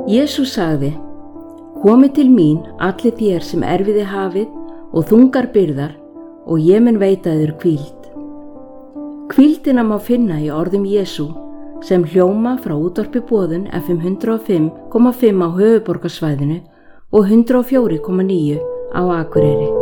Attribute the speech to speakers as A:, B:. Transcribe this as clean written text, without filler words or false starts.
A: Jesús sagði: Komið til mín allir þér sem erfiði hafið og þungar byrðar, og ég mun veita þér hvíld. Hvíldina má finna í orðum Jesú sem hljóma frá útvarpi Boðun FM 105,5 á höfuðborgarsvæðinu og 104,9 á Akureyri.